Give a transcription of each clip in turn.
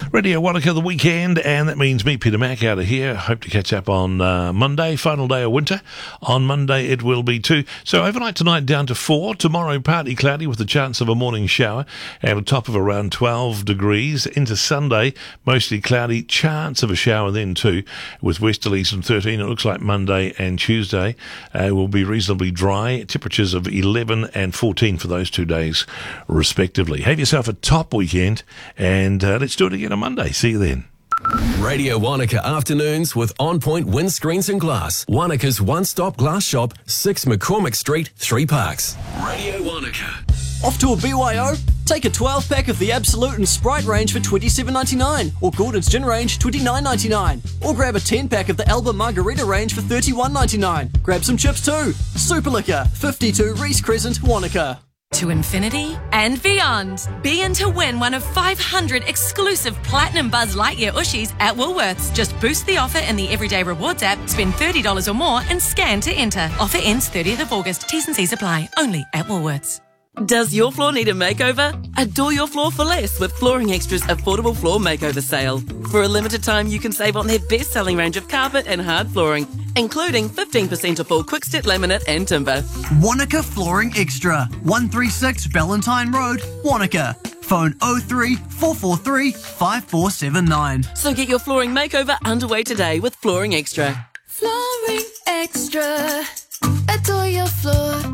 Radio Wanaka the weekend, and that means me, Peter Mack, out of here. Hope to catch up on Monday, final day of winter. On Monday it will be 2. So overnight tonight down to 4. Tomorrow partly cloudy with a chance of a morning shower and a top of around 12 degrees. Into Sunday, mostly cloudy, chance of a shower then too, with westerlies from 13. It looks like Monday and Tuesday will be reasonably dry. Temperatures of 11 and 14 for those 2 days respectively. Have yourself a top weekend, and let's do it again on Monday. See you then. Radio Wanaka Afternoons with On Point Windscreens and Glass. Wanaka's one-stop glass shop, 6 McCormick Street, 3 Parks. Radio Wanaka. Off to a BYO? Take a 12-pack of the Absolute and Sprite range for $27.99, or Gordon's Gin range $29.99, or grab a 10-pack of the Alba Margarita range for $31.99. Grab some chips too. Super Liquor, 52 Reese Crescent, Wanaka. To infinity and beyond. Be in to win one of 500 exclusive Platinum Buzz Lightyear Ushies at Woolworths. Just boost the offer in the Everyday Rewards app, spend $30 or more and scan to enter. Offer ends 30th of August. T's and C's apply. Only at Woolworths. Does your floor need a makeover? Adore your floor for less with Flooring Extra's affordable floor makeover sale. For a limited time, you can save on their best-selling range of carpet and hard flooring, including 15% off all Quickstep laminate and timber. Wanaka Flooring Extra, 136 Valentine Road, Wanaka. Phone 03 443 5479. So get your flooring makeover underway today with Flooring Extra. Flooring Extra. Adore your floor.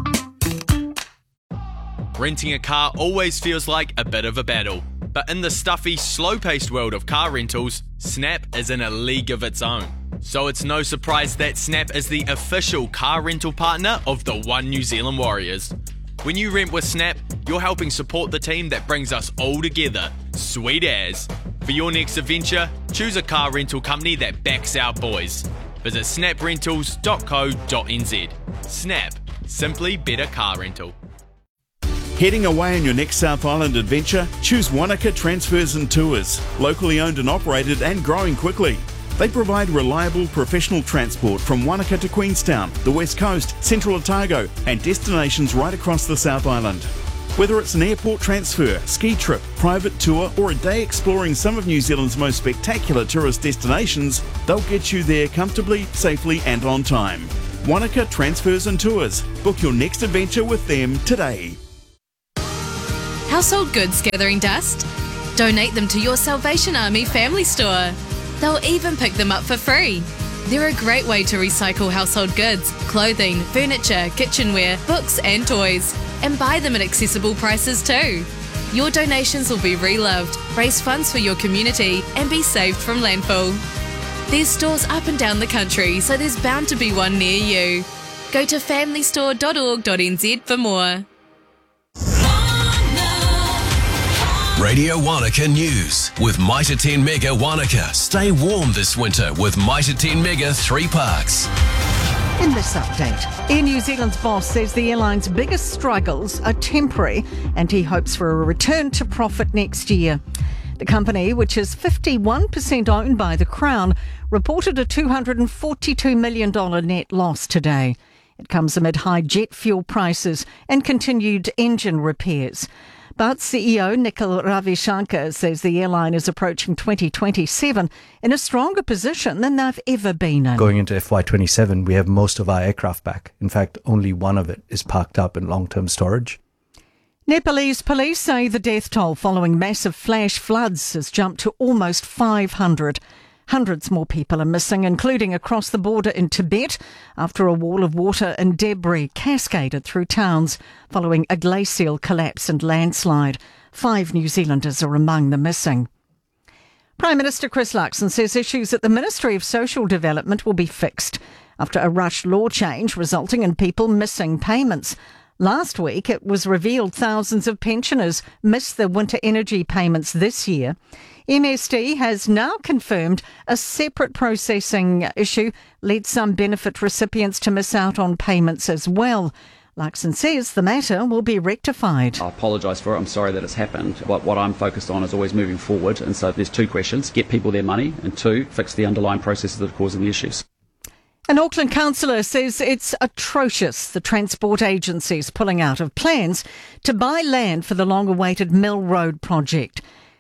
Renting a car always feels like a bit of a battle, but in the stuffy, slow-paced world of car rentals, Snap is in a league of its own. So it's no surprise that Snap is the official car rental partner of the One New Zealand Warriors. When you rent with Snap, you're helping support the team that brings us all together. Sweet as. For your next adventure, choose a car rental company that backs our boys. Visit snaprentals.co.nz. Snap. Simply better car rental. Heading away on your next South Island adventure? Choose Wanaka Transfers and Tours. Locally owned and operated and growing quickly. They provide reliable professional transport from Wanaka to Queenstown, the West Coast, Central Otago and destinations right across the South Island. Whether it's an airport transfer, ski trip, private tour or a day exploring some of New Zealand's most spectacular tourist destinations, they'll get you there comfortably, safely and on time. Wanaka Transfers and Tours. Book your next adventure with them today. Household goods gathering dust? Donate them to your Salvation Army family store. They'll even pick them up for free. They're a great way to recycle household goods, clothing, furniture, kitchenware, books and toys, and buy them at accessible prices too. Your donations will be reloved, raise funds for your community and be saved from landfill. There's stores up and down the country, so there's bound to be one near you. Go to familystore.org.nz for more. Radio Wanaka News with Mitre 10 Mega Wanaka. Stay warm this winter with Mitre 10 Mega 3 Parks. In this update, Air New Zealand's boss says the airline's biggest struggles are temporary and he hopes for a return to profit next year. The company, which is 51% owned by the Crown, reported a $242 million net loss today. It comes amid high jet fuel prices and continued engine repairs. But CEO Nikhil Ravishankar says the airline is approaching 2027 in a stronger position than they've ever been in. Going into FY27, we have most of our aircraft back. In fact, only one of it is parked up in long-term storage. Nepalese police say the death toll following massive flash floods has jumped to almost 500. Hundreds more people are missing, including across the border in Tibet, after a wall of water and debris cascaded through towns following a glacial collapse and landslide. 5 New Zealanders are among the missing. Prime Minister Chris Luxon says issues at the Ministry of Social Development will be fixed after a rushed law change resulting in people missing payments. Last week, it was revealed thousands of pensioners missed their winter energy payments this year. MSD has now confirmed a separate processing issue led some benefit recipients to miss out on payments as well. Luxon says the matter will be rectified. I apologise for it. I'm sorry that it's happened. But what I'm focused on is always moving forward. And so there's 2 questions. Get people their money and 2, fix the underlying processes that are causing the issues. An Auckland councillor says it's atrocious the transport agencies pulling out of plans to buy land for the long-awaited Mill Road project.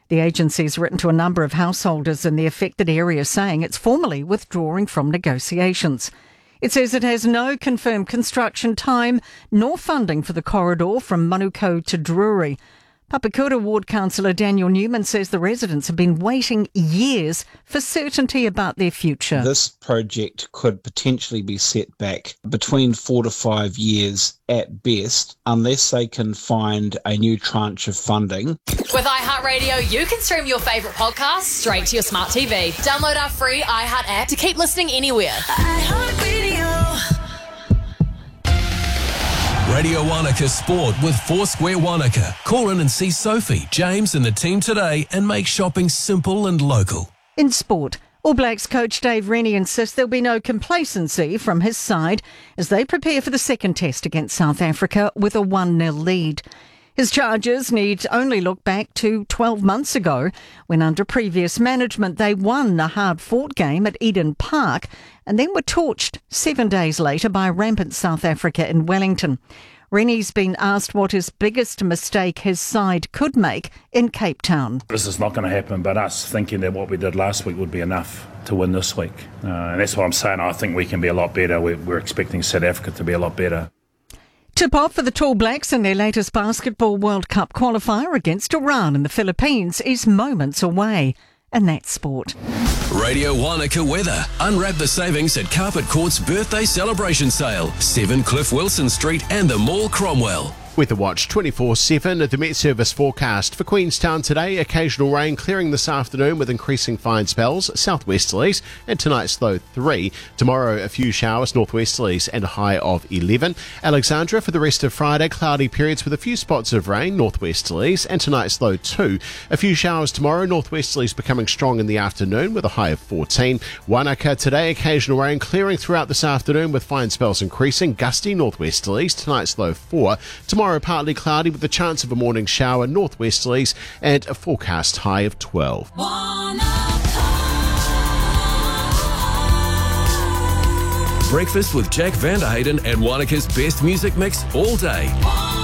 The agency's written to a number of householders in the affected area saying it's formally withdrawing from negotiations. It says it has no confirmed construction time nor funding for the corridor from Manukau to Drury. Papakura Ward Councillor Daniel Newman says the residents have been waiting years for certainty about their future. This project could potentially be set back between 4 to 5 years at best, unless they can find a new tranche of funding. With iHeartRadio, you can stream your favourite podcasts straight to your smart TV. Download our free iHeart app to keep listening anywhere. iHeartRadio. Radio Wanaka Sport with Foursquare Wanaka. Call in and see Sophie, James and the team today and make shopping simple and local. In sport, All Blacks coach Dave Rennie insists there'll be no complacency from his side as they prepare for the second test against South Africa with a 1-0 lead. His charges need only look back to 12 months ago when under previous management they won a hard-fought game at Eden Park and then were torched 7 days later by rampant South Africa in Wellington. Rennie's been asked what his biggest mistake his side could make in Cape Town. This is not going to happen, but us thinking that what we did last week would be enough to win this week. And that's what I'm saying. I think we can be a lot better. We're expecting South Africa to be a lot better. Tip-off for the Tall Blacks in their latest Basketball World Cup qualifier against Iran in the Philippines is moments away. And that's sport. Radio Wanaka weather. Unwrap the savings at Carpet Court's birthday celebration sale. 7 Cliff Wilson Street and the Mall Cromwell. Weather Watch 24/7 at the Met Service forecast. For Queenstown today, occasional rain clearing this afternoon with increasing fine spells, southwesterlies, and tonight's low 3. Tomorrow, a few showers, northwesterlies, and a high of 11. Alexandra for the rest of Friday, cloudy periods with a few spots of rain, northwesterlies, and tonight's low 2. A few showers tomorrow, northwesterlies becoming strong in the afternoon with a high of 14. Wanaka today, occasional rain clearing throughout this afternoon with fine spells increasing, gusty northwesterlies, tonight's low 4. Tomorrow, partly cloudy with the chance of a morning shower, northwesterlies, and a forecast high of 12. Breakfast with Jack Vanderhayden and Wanaka's best music mix all day.